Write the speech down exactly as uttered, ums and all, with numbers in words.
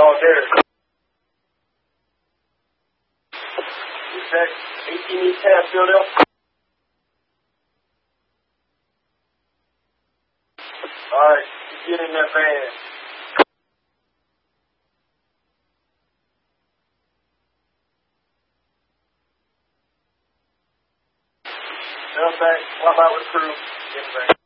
Oh, there. Check. eighteen East ten, filled up. Alright, get in that van. Jump back, swap out with crew, get back.